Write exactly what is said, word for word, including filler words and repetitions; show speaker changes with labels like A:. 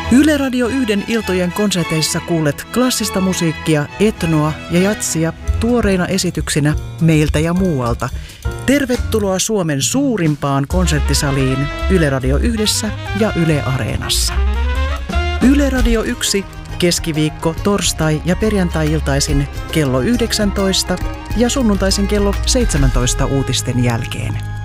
A: Yle Radio yhden iltojen konserteissa kuulet klassista musiikkia, etnoa ja jatsia tuoreina esityksinä meiltä ja muualta. Tervetuloa Suomen suurimpaan konserttisaliin Yle Radio yhdessä ja Yle Areenassa. Yle Radio yksi keskiviikko, torstai ja perjantai-iltaisin kello yhdeksäntoista ja sunnuntaisin kello seitsemäntoista uutisten jälkeen.